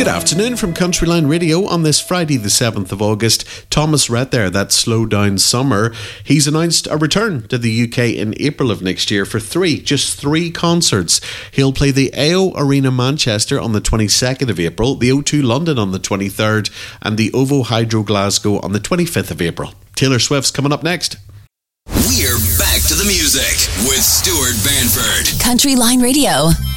Good afternoon from Countryline Radio on this Friday the 7th of August. Thomas Rhett there, that Slow Down Summer. He's announced a return to the UK in April of next year for just three concerts. He'll play the AO Arena Manchester on the 22nd of April, the O2 London on the 23rd and the OVO Hydro Glasgow on the 25th of April. Taylor Swift's coming up next. We're back to the music with Stuart Banford. Countryline Radio.